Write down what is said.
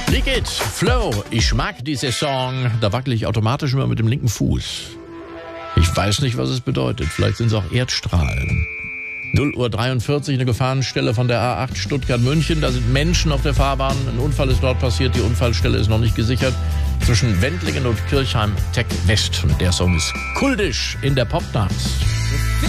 Wie geht's? Flow, ich mag diese Song. Da wackele ich automatisch immer mit dem linken Fuß. Ich weiß nicht, was es bedeutet. Vielleicht sind es auch Erdstrahlen. 0:43 Uhr, eine Gefahrenstelle von der A8 Stuttgart-München. Da sind Menschen auf der Fahrbahn. Ein Unfall ist dort passiert. Die Unfallstelle ist noch nicht gesichert. Zwischen Wendlingen und Kirchheim Tech West. Und der Song ist kultisch in der Popdance.